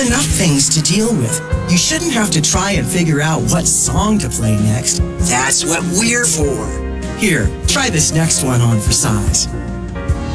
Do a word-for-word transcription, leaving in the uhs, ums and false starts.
enough things to deal with. You shouldn't have to try and figure out what song to play next. That's what we're for. Here, try this next one on for size.